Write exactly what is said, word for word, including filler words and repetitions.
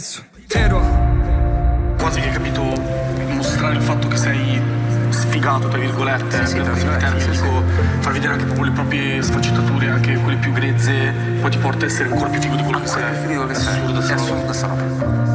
Ero quasi che, capito, mostrare il fatto che sei sfigato, tra virgolette, sì, sì, per sì, il termine, sì, sì. dico, far vedere anche proprio le proprie sfaccettature, anche quelle più grezze, poi ti porta a essere ancora più figo di quello che sei. Figo che È sei. assurdo, È sta roba. assurda sta roba.